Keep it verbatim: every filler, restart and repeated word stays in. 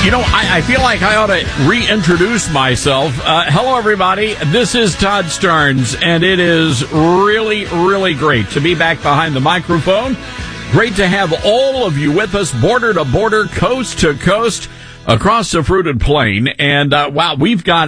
You know, I, I feel like I ought to reintroduce myself. Uh, hello, everybody. This is Todd Starnes, and it is really, really great to be back behind the microphone. Great to have all of you with us, border to border, coast to coast, across the fruited plain. And, uh, wow, we've got